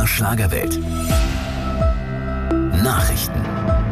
MDR Schlagerwelt. Nachrichten.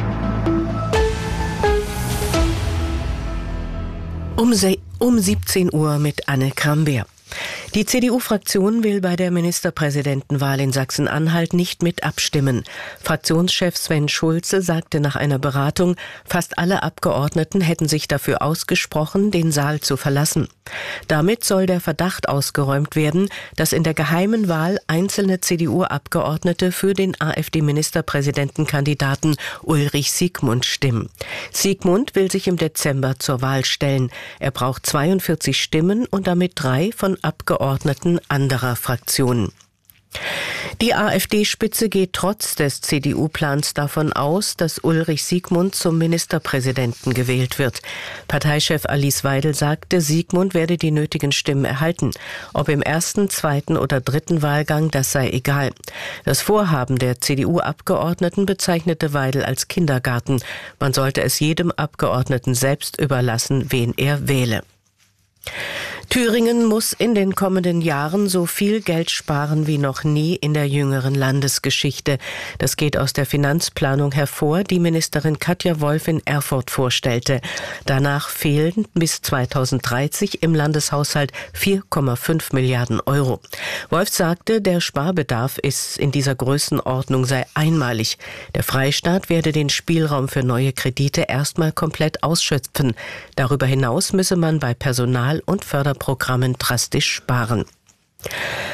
Um 17 Uhr mit Anne Krambeer. Die CDU-Fraktion will bei der Ministerpräsidentenwahl in Sachsen-Anhalt nicht mit abstimmen. Fraktionschef Sven Schulze sagte nach einer Beratung, fast alle Abgeordneten hätten sich dafür ausgesprochen, den Saal zu verlassen. Damit soll der Verdacht ausgeräumt werden, dass in der geheimen Wahl einzelne CDU-Abgeordnete für den AfD-Ministerpräsidentenkandidaten Ulrich Siegmund stimmen. Siegmund will sich im Dezember zur Wahl stellen. Er braucht 42 Stimmen und damit 3 von Abgeordneten anderer Fraktionen. Die AfD-Spitze geht trotz des CDU-Plans davon aus, dass Ulrich Siegmund zum Ministerpräsidenten gewählt wird. Parteichef Alice Weidel sagte, Siegmund werde die nötigen Stimmen erhalten. Ob im ersten, zweiten oder dritten Wahlgang, das sei egal. Das Vorhaben der CDU-Abgeordneten bezeichnete Weidel als Kindergarten. Man sollte es jedem Abgeordneten selbst überlassen, wen er wähle. Thüringen muss in den kommenden Jahren so viel Geld sparen wie noch nie in der jüngeren Landesgeschichte. Das geht aus der Finanzplanung hervor, die Ministerin Katja Wolf in Erfurt vorstellte. Danach fehlen bis 2030 im Landeshaushalt 4,5 Milliarden Euro. Wolf sagte, der Sparbedarf in dieser Größenordnung sei einmalig. Der Freistaat werde den Spielraum für neue Kredite erstmal komplett ausschöpfen. Darüber hinaus müsse man bei Personal- und Förderprogrammen drastisch sparen.